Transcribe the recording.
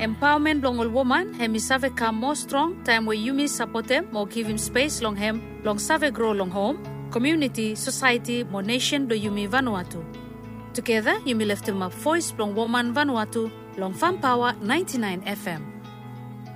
Empowerment long all woman, hemi save come more strong, time where you support them, more give him space long him, long save grow long home, community, society, more nation do Yumi Vanuatu. Together, Yumi left him a voice long woman Vanuatu, long Fan Power 99 FM.